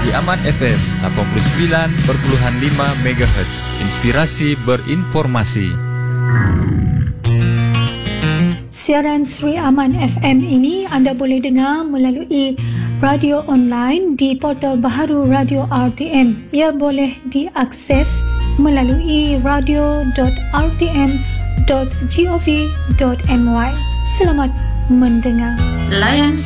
di Aman FM 89.5 MHz. Inspirasi berinformasi. Siaran Sri Aman FM ini anda boleh dengar melalui radio online di portal baharu Radio RTM. Ia boleh diakses melalui radio.rtm.gov.my. Selamat mendengar. Layan